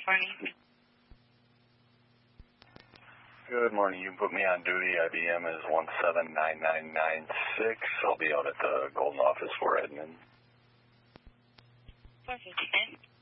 morning. Good morning. You put me on duty. IBM is 179996. I'll be out at the Golden office for Edmund. 459.